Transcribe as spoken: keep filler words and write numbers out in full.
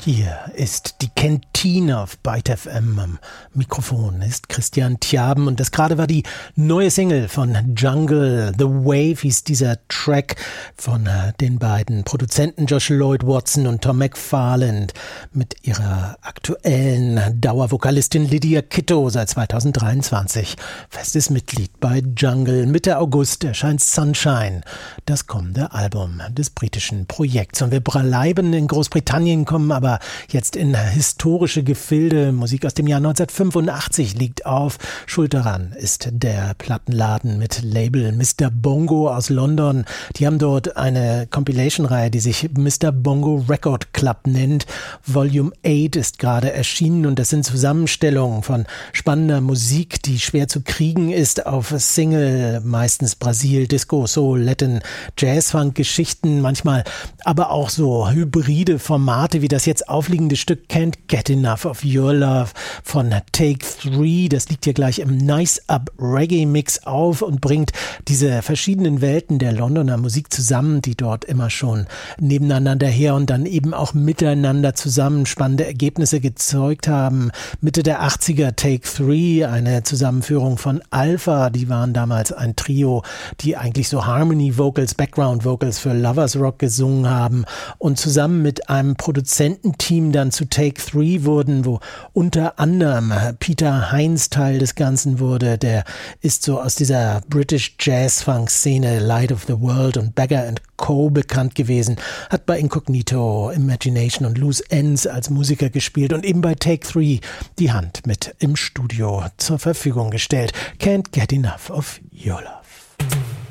Hier ist die Kantine auf Byte F M. Am Mikrofon ist Christian Tjaben und das gerade war die neue Single von Jungle. The Wave hieß dieser Track von äh, den beiden Produzenten Josh Lloyd Watson und Tom McFarland mit ihrer aktuellen Dauervokalistin Lydia Kitto seit zweitausenddreiundzwanzig. Festes Mitglied bei Jungle. Mitte August erscheint Sunshine, das kommende Album des britischen Projekts. Und wir bleiben in Großbritannien, kommen aber jetzt in historische Gefilde. Musik aus dem Jahr neunzehnhundertfünfundachtzig liegt auf. Schuld daran ist der Plattenladen mit Label Mister Bongo aus London. Die haben dort eine Compilation-Reihe, die sich Mister Bongo Record Club nennt. Volume acht ist gerade erschienen und das sind Zusammenstellungen von spannender Musik, die schwer zu kriegen ist auf Single, meistens Brasil, Disco, Soul, Latin, Jazz, Funk, Geschichten, manchmal aber auch so hybride Formate wie das jetzt aufliegende Stück Can't Get Enough of Your Love von Take Three. Das liegt hier gleich im Nice Up Reggae Mix auf und bringt diese verschiedenen Welten der Londoner Musik zusammen, die dort immer schon nebeneinander her und dann eben auch miteinander zusammen spannende Ergebnisse gezeugt haben. Mitte der achtziger Take Three, eine Zusammenführung von Alpha, die waren damals ein Trio, die eigentlich so Harmony Vocals, Background Vocals für Lovers Rock gesungen haben und zusammen mit einem Produzententeam dann zu Take Three wurden, wo unter anderem Peter Hines Teil des Ganzen wurde. Der ist so aus dieser British Jazz-Funk-Szene Light of the World und Beggar and Co. bekannt gewesen, hat bei Incognito, Imagination und Loose Ends als Musiker gespielt und eben bei Take Three die Hand mit im Studio zur Verfügung gestellt. Can't Get Enough of Your Love.